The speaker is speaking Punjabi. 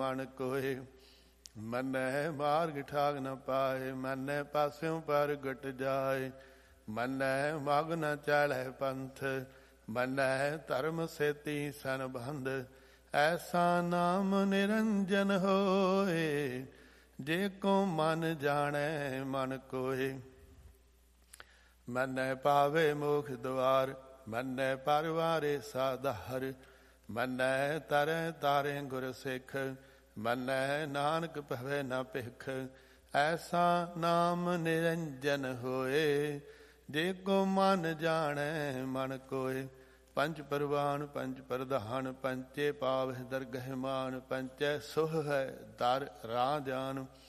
ਮਨ ਕੋਏ। ਮੰਨੈ ਮਾਰਗ ਠਾਗ ਨ ਪਾਏ, ਮੰਨੈ ਪਾਸਿਓਂ ਪ੍ਰਗਟ ਜਾਏ। ਮੰਨੈ ਮਗ ਨ ਚੜੈ ਪੰਥ, ਮੰਨੈ ਧਰਮ ਸੇਤੀ ਸੰਬੰਧ। ਐਸਾ ਨਾਮ ਨਿਰੰਜਨ ਹੋਏ, ਜੇ ਕੋ ਮਨ ਜਾਣੈ ਮਨ ਕੋਏ। ਮੰਨੈ ਪਾਵੇ ਮੋਖ ਦੁਆਰ, ਮੰਨੈ ਪਰਵਾਰੇ ਸਾਧਾਰ। ਮੰਨੈ ਤਰੈ ਤਾਰੇ ਗੁਰ ਸਿੱਖ, ਮੰਨੈ ਨਾਨਕ ਭਵੈ ਨ ਭਿਖ। ਐਸਾ ਨਾਮ ਨਿਰੰਜਨ ਹੋਏ, ਜੇ ਕੋ ਮਨ ਜਾਣੈ ਮਨ ਕੋਏ। ਪੰਚ ਪਰਵਾਨ ਪੰਚ ਪ੍ਰਧਾਨ, ਪੰਚੇ ਪਾਵਹਿ ਦਰਗਹਿ ਮਾਨ। ਪੰਚੈ ਸੁਹ ਹੈ ਦਰ ਰਾਹ ਜਾਨ,